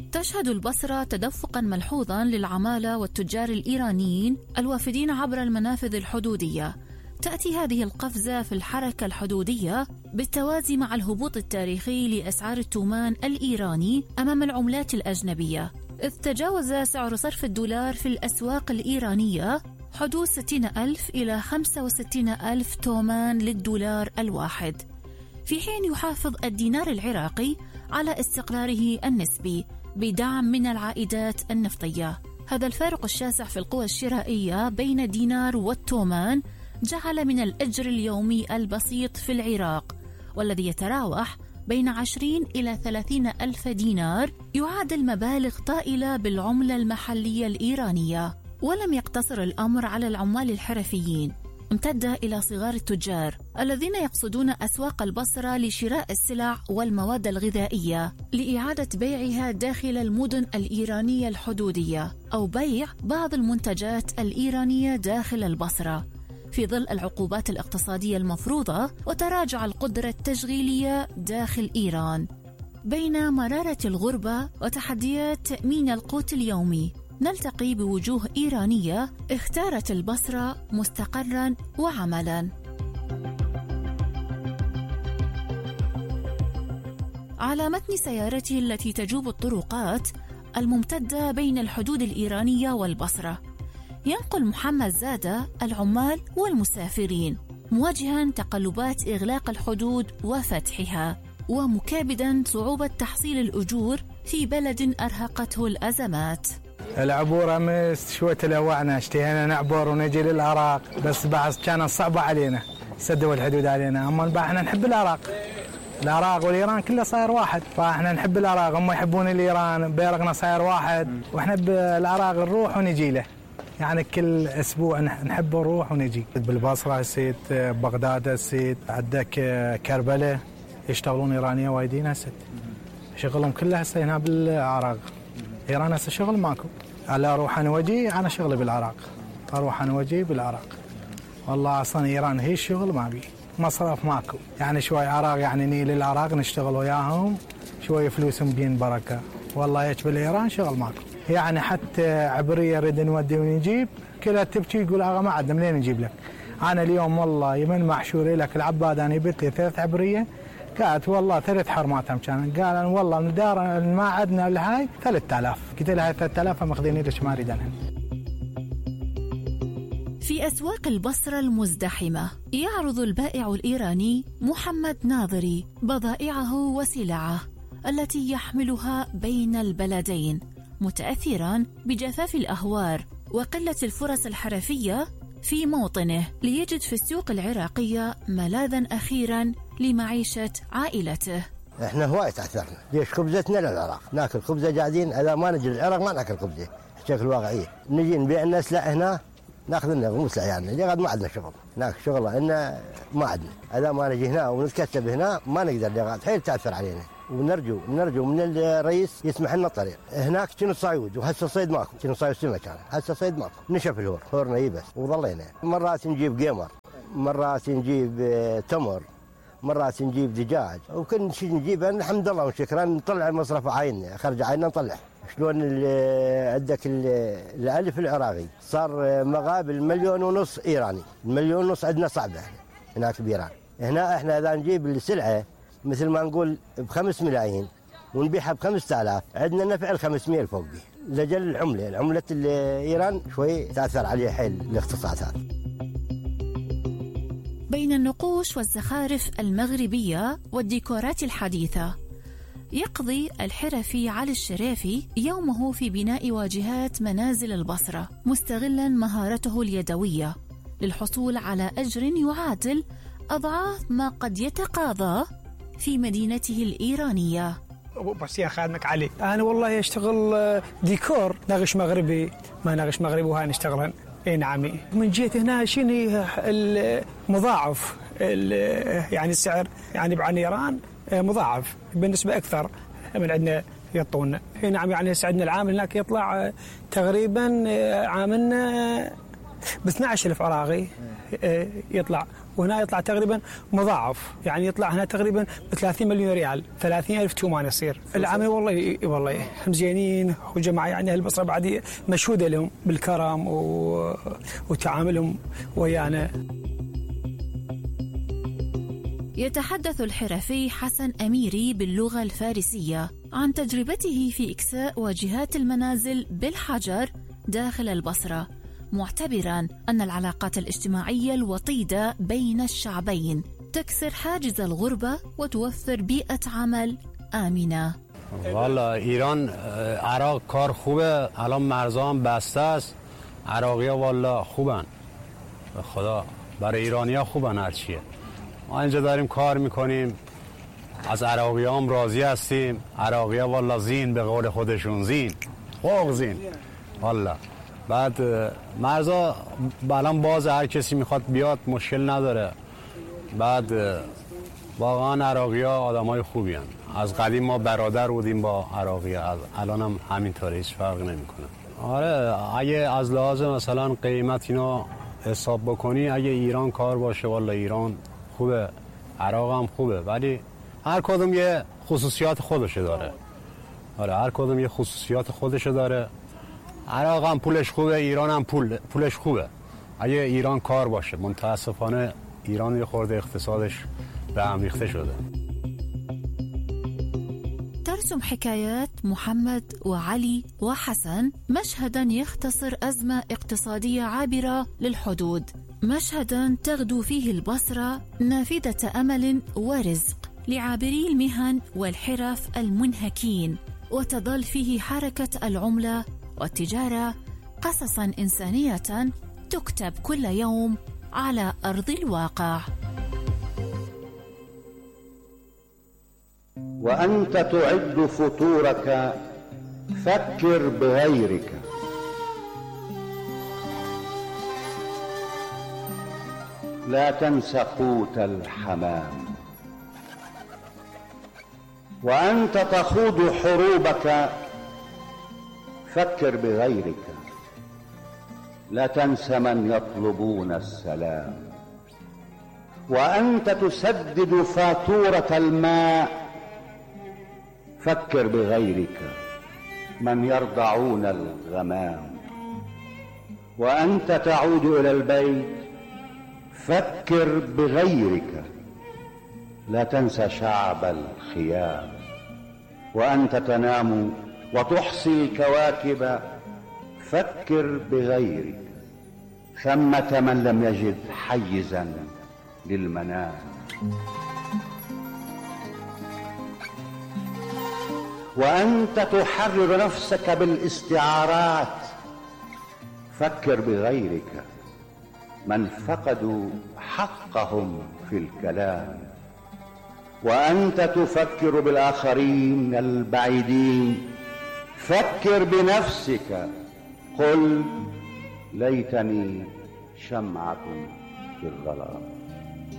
تشهد البصرة تدفقا ملحوظا للعمالة والتجار الإيرانيين الوافدين عبر المنافذ الحدودية. تأتي هذه القفزة في الحركة الحدودية بالتوازي مع الهبوط التاريخي لأسعار التومان الإيراني أمام العملات الأجنبية، إذ تجاوز سعر صرف الدولار في الأسواق الإيرانية حدود 60,000 إلى 65,000 تومان للدولار الواحد، في حين يحافظ الدينار العراقي على استقراره النسبي بدعم من العائدات النفطية. هذا الفارق الشاسع في القوى الشرائية بين الدينار والتومان جعل من الأجر اليومي البسيط في العراق، والذي يتراوح بين 20 إلى 30 ألف دينار، يعادل مبالغ طائلة بالعملة المحلية الإيرانية. ولم يقتصر الأمر على العمال الحرفيين، امتد إلى صغار التجار الذين يقصدون أسواق البصرة لشراء السلع والمواد الغذائية لإعادة بيعها داخل المدن الإيرانية الحدودية، أو بيع بعض المنتجات الإيرانية داخل البصرة في ظل العقوبات الاقتصادية المفروضة وتراجع القدرة التشغيلية داخل إيران. بين مرارة الغربة وتحديات تأمين القوت اليومي، نلتقي بوجوه إيرانية اختارت البصرة مستقراً وعملاً. على متن سيارته التي تجوب الطرقات الممتدة بين الحدود الإيرانية والبصرة، ينقل محمد زادة العمال والمسافرين، مواجهاً تقلبات إغلاق الحدود وفتحها، ومكابداً صعوبة تحصيل الأجور في بلد أرهقته الأزمات. العبور أمس شوية تلوعنا، اشتهينا نعبر ونجي للعراق، بس بعد كانت صعبة علينا، سدوا الحدود علينا. أما احنا نحب العراق والإيران كله صاير واحد، فاحنا نحب العراق، هم يحبون الإيران، بيرقنا صاير واحد، واحنا بالعراق نروح ونجي له، يعني كل أسبوع نحب نروح ونجي. بالبصرة هسيت، بغداد هسيت، عندك كربلاء يشتغلون إيرانية وايدين هسيت، شغلهم كله هسه هنا بالعراق. إيران هسه شغل ماكو، على أروح أنا وجي، أنا شغلي بالعراق، أروح أنا وجي بالعراق. والله أصلا إيران هي الشغل ما بي، مصرف ماكو، يعني شوي عراق، يعني نيل العراق نشتغل وياهم، شوي فلوسهم بين بركة. والله هيك بالإيران شغل ماكو، يعني حتى عبرية نريد نودي ونجيب كلها تبكي يقول أغا ما عندنا منين نجيب لك. أنا اليوم والله يمن محشوري لك العباد، أنا جبت لي 3 عبرية، قالت والله 3 حرماتهم كان، قال والله ندار ما عندنا لهاي 3000، قلت لها 3000 ماخذيني ليش ما اريد انا. في أسواق البصرة المزدحمة يعرض البائع الإيراني محمد ناظري بضائعه وسلعه التي يحملها بين البلدين، متأثرا بجفاف الأهوار وقلة الفرص الحرفية في موطنه، ليجد في السوق العراقية ملاذا أخيرا لمعيشة عائلته. احنا هواي تعثرنا، ليش خبزتنا للعراق، ناكل خبزة قاعدين، إذا ما نجي للعراق ما ناكل خبزة، بشكل واقعي. نجي نبيع لنا سلع هنا، ناخذ لنا غموس يعني، لقد ما عندنا شغل، هناك شغل إن ما عندنا، إذا ما نجي هنا ونتكتب هنا ما نقدر، لقد حيل تعثر علينا. ونرجو من الرئيس يسمح لنا طريق. هناك كانوا صيود وهسه صيد ماكو، كانوا صيد سمك كان، هسه صيد ماكو، نشف الهورنا يبس وظلينا. مرات نجيب قمر، مرات نجيب تمر، مرات نجيب دجاج، وكل شيء نجيبه الحمد لله وشكرا، نطلع المصرف عايننا، خرج عايننا نطلع. شلون عندك الالف العراقي صار مقابل 1.5 مليون ايراني، 1.5 مليون عندنا صعبه هناك بإيران. هنا احنا اذا نجيب السلعه مثل ما نقول ب5 ملايين ونبيعها ب5000، عندنا نفع 500 فوق به. لجل العملة إيران شوي تأثر عليها حيل الاقتصاد هذا. بين النقوش والزخارف المغربية والديكورات الحديثة، يقضي الحرفي علي الشرافي يومه في بناء واجهات منازل البصرة، مستغلا مهارته اليدوية للحصول على أجر يعادل أضعاف ما قد يتقاضى في مدينته الإيرانية. بس يا خادمك علي، أنا والله أشتغل ديكور، نغش مغربي، ما نغش مغربي وهاي نشتغلن. اي نعم، من جيت هنا شنو المضاعف، يعني السعر يعني بعن ايران مضاعف بالنسبه اكثر من عندنا يعطونا. اي نعم، يعني هسه عندنا العامل هناك يطلع تقريبا عاملنا ب 12,000 عراقي يطلع وهنا يطلع تقريبا مضاعف، يعني يطلع هنا تقريبا ب 30 مليون ريال، 30,000 تومان يصير. العمل والله مزيانين، وجماعة يعني البصرة بعد مشهودة لهم بالكرم وتعاملهم ويانا. يتحدث الحرفي حسن أميري باللغة الفارسية عن تجربته في إكساء واجهات المنازل بالحجر داخل البصرة، معتبراً أن العلاقات الاجتماعية الوطيدة بين الشعبين تكسر حاجز الغربة وتوفر بيئة عمل آمنة. والا ایران عراق کار خوبه، الان مرزا هم بسته است، عراقی‌ها والا خوبن، به خدا برای ایرانی‌ها خوبن. هرچیه ما اینجا داریم کار میکنیم، از عراقی‌ها هم راضی هستیم. عراقی‌ها والا زین، به قول خودشون زین، خوب زین والا. بعد مرزا الان باز، هر کسی میخواد بیاد مشکل نداره. بعد واقعا عراقی‌ها آدمای خوبی هستند. از قدیم ما برادر بودیم با عراقی‌ها، الان هم همینطوره، هیچ فرق نمیکنه. آره اگه از لحاظ مثلا قیمت اینا حساب بکنی، اگه ایران کار باشه والا ایران خوبه، عراق هم خوبه، ولی هر کدوم یه خصوصیات خودشه داره. آره هر کدوم یه خصوصیات خودشه داره. عراق هم پولش خوبه، ایران هم پولش خوبه اگه ایران کار باشه. متاسفانه ایران یه خورده اقتصادش به هم ریخته شده. ترسم حكايات محمد وعلي وحسن مشهدا يختصر أزمة اقتصادية عابرة للحدود، مشهدا تغدو فيه البصرة نافذة أمل ورزق لعابري المهن والحرف المنهكين، وتظل فيه حركة العملة والتجارة قصصا إنسانية تكتب كل يوم على أرض الواقع. وأنت تعد فطورك فكر بغيرك، لا تنس قوت الحمام. وأنت تخوض حروبك فكر بغيرك، لا تنس من يطلبون السلام. وأنت تسدد فاتورة الماء فكر بغيرك، من يرضعون الغمام. وأنت تعود إلى البيت فكر بغيرك، لا تنسى شعب الخيام. وأنت تنام وتحصي الكواكب فكر بغيرك، ثمة من لم يجد حيزا للمنام. وأنت تحرر نفسك بالاستعارات فكر بغيرك، من فقدوا حقهم في الكلام. وأنت تفكر بالآخرين البعيدين فكر بنفسك، قل ليتني شمعة في الظلام.